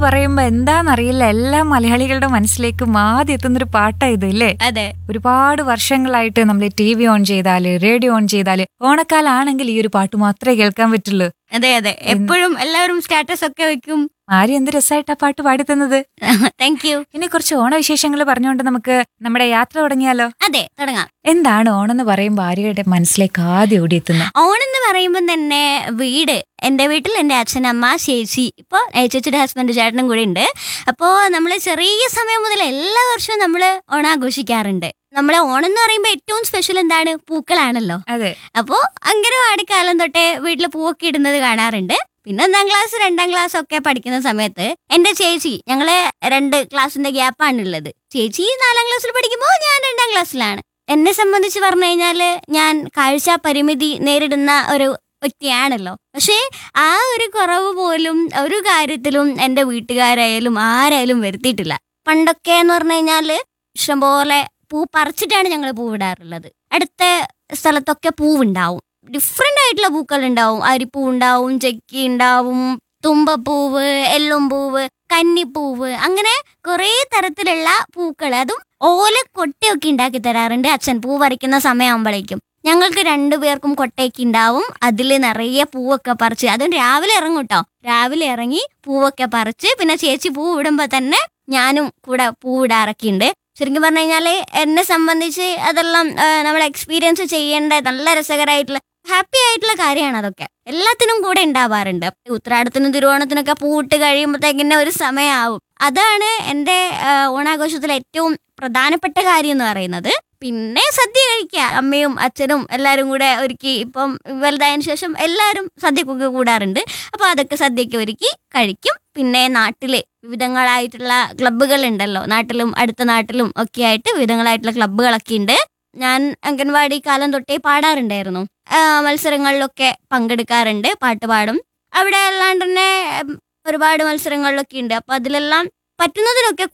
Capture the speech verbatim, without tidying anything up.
പറയുമ്പോ എന്താന്നറിയില്ല, എല്ലാ മലയാളികളുടെ മനസ്സിലേക്കും ആദ്യം എത്തുന്നൊരു പാട്ടാ ഇത് ഇല്ലേ? അതെ, ഒരുപാട് വർഷങ്ങളായിട്ട് നമ്മൾ ടി വി ഓൺ ചെയ്താല്, റേഡിയോ ഓൺ ചെയ്താല്, ഓണക്കാലാണെങ്കിൽ ഈ ഒരു പാട്ട് മാത്രമേ കേൾക്കാൻ പറ്റുള്ളൂ. അതെ അതെ എപ്പോഴും എല്ലാവരും സ്റ്റാറ്റസ് ഒക്കെ വെക്കും. ആര്യ എന്ത് രസമായിട്ടാ പാട്ട് പാടി തന്നത്. Thank you. ഇനി കുറച്ച് ഓണവിശേഷങ്ങൾ പറഞ്ഞുകൊണ്ട് നമുക്ക് നമ്മുടെ യാത്ര തുടങ്ങിയാലോ? അതെ, തുടങ്ങാം. എന്താണ് ഓണം എന്ന് പറയുമ്പോ ആര്യയുടെ മനസ്സിലേക്ക് ആദ്യം ഓടിയെത്തുന്നത്? ഓണം എന്ന് പറയുമ്പോൾ തന്നെ വീട്, എൻ്റെ വീട്ടിൽ എൻ്റെ അച്ഛൻ, അമ്മ, ചേച്ചി, ഇപ്പോൾ ചേച്ചിയുടെ ഹസ്ബൻഡ് ചേട്ടനും കൂടെ ഉണ്ട്. അപ്പോൾ നമ്മൾ ചെറിയ സമയം മുതൽ എല്ലാ വർഷവും നമ്മൾ ഓണം ആഘോഷിക്കാറുണ്ട്. നമ്മളെ ഓണം എന്ന് പറയുമ്പോൾ ഏറ്റവും സ്പെഷ്യൽ എന്താണ്? പൂക്കളാണല്ലോ. അതെ. അപ്പോൾ അംഗനവാടി കാലം തൊട്ടേ വീട്ടിൽ പൂവൊക്കെ ഇടുന്നത് കാണാറുണ്ട്. പിന്നെ ഒന്നാം ക്ലാസ് രണ്ടാം ക്ലാസ് ഒക്കെ പഠിക്കുന്ന സമയത്ത് എൻ്റെ ചേച്ചി, ഞങ്ങളെ രണ്ട് ക്ലാസ്സിന്റെ ഗ്യാപ്പാണുള്ളത്. ചേച്ചി നാലാം ക്ലാസ്സിൽ പഠിക്കുമ്പോൾ ഞാൻ രണ്ടാം ക്ലാസ്സിലാണ്. എന്നെ സംബന്ധിച്ച് പറഞ്ഞു കഴിഞ്ഞാല് ഞാൻ കാഴ്ച പരിമിതി നേരിടുന്ന ഒരു വ്യക്തിയാണല്ലോ. പക്ഷേ ആ ഒരു കുറവ് പോലും ഒരു കാര്യത്തിലും എൻ്റെ വീട്ടുകാരായാലും ആരായാലും വരുത്തിയിട്ടില്ല. പണ്ടൊക്കെ എന്ന് പറഞ്ഞു കഴിഞ്ഞാല് ഇഷ്ടംപോലെ പൂ പറിച്ചിട്ടാണ് ഞങ്ങൾ പൂവിടാറുള്ളത്. അടുത്ത സ്ഥലത്തൊക്കെ പൂവുണ്ടാവും, ഡിഫറെൻ്റ് ആയിട്ടുള്ള പൂക്കൾ ഉണ്ടാവും. അരിപ്പൂ ഉണ്ടാവും, ചെക്കി ഉണ്ടാവും, തുമ്പപ്പൂവ്, എല്ലും പൂവ്, കന്നിപ്പൂവ്, അങ്ങനെ കുറേ തരത്തിലുള്ള പൂക്കൾ, അതും ഓല കൊട്ടയൊക്കെ ഉണ്ടാക്കി തരാറുണ്ട് അച്ഛൻ പൂ പറിക്കുന്ന സമയമാകുമ്പോഴേക്കും. ഞങ്ങൾക്ക് രണ്ടുപേർക്കും കൊട്ടയൊക്കെ ഉണ്ടാവും. അതിൽ നിറയെ പൂവൊക്കെ പറിച്ച്, അതും രാവിലെ ഇറങ്ങും കേട്ടോ. രാവിലെ ഇറങ്ങി പൂവൊക്കെ പറിച്ച് പിന്നെ ചേച്ചി പൂ ഇടുമ്പോൾ തന്നെ ഞാനും കൂടെ പൂവിടാറൊക്കെ ഉണ്ട്. ശരിക്കും പറഞ്ഞു കഴിഞ്ഞാൽ എന്നെ സംബന്ധിച്ച് അതെല്ലാം നമ്മൾ എക്സ്പീരിയൻസ് ചെയ്യേണ്ട നല്ല രസകരമായിട്ടുള്ള ഹാപ്പി ആയിട്ടുള്ള കാര്യമാണ്. അതൊക്കെ എല്ലാത്തിനും കൂടെ ഉണ്ടാവാറുണ്ട്. ഉത്രാടത്തിനും തിരുവോണത്തിനൊക്കെ പൂവിട്ട് കഴിയുമ്പോഴത്തേക്കിന്നെ ഒരു സമയമാവും. അതാണ് എൻ്റെ ഓണാഘോഷത്തിലെ ഏറ്റവും പ്രധാനപ്പെട്ട കാര്യം എന്ന് പറയുന്നത്. പിന്നെ സദ്യ കഴിക്കുക, അമ്മയും അച്ഛനും എല്ലാവരും കൂടെ ഒരുക്കി. ഇപ്പം വലുതായതിനു ശേഷം എല്ലാവരും സദ്യക്കൊക്കെ കൂടാറുണ്ട്. അപ്പോൾ അതൊക്കെ സദ്യക്ക് ഒരുക്കി കഴിക്കും. പിന്നെ നാട്ടിലെ വിവിധങ്ങളായിട്ടുള്ള ക്ലബ്ബുകൾ ഉണ്ടല്ലോ, നാട്ടിലും അടുത്ത നാട്ടിലും ഒക്കെ ആയിട്ട് വിവിധങ്ങളായിട്ടുള്ള ക്ലബ്ബുകളൊക്കെ ഉണ്ട്. ഞാൻ അംഗൻവാടി കാലം തൊട്ടേ പാടാറുണ്ടായിരുന്നു. മത്സരങ്ങളിലൊക്കെ പങ്കെടുക്കാറുണ്ട്, പാട്ട് പാടും. അവിടെ അല്ലാണ്ട് തന്നെ ഒരുപാട് മത്സരങ്ങളിലൊക്കെ ഉണ്ട്. അപ്പോൾ അതിലെല്ലാം പറ്റുന്നതിലൊക്കെ